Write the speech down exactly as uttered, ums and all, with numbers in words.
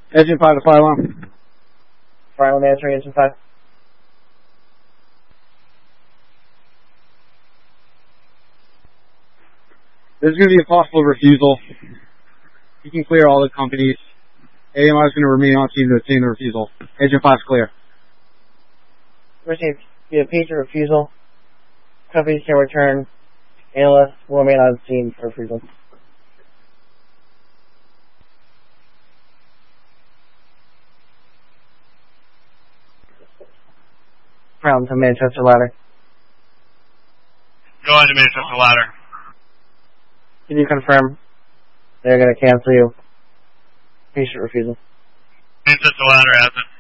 Engine five to fire alarm. Fire alarm answering, engine five. This is going to be a possible refusal. You can clear all the companies. A M I is going to remain on scene to obtain the refusal. Engine five is clear. Received. Be a pager refusal. Companies can return. Analysts will remain on scene for refusal. Ground to Manchester Ladder. Go on to Manchester Ladder. Can you confirm they're going to cancel you? Patient refusal. Manchester Ladder has it.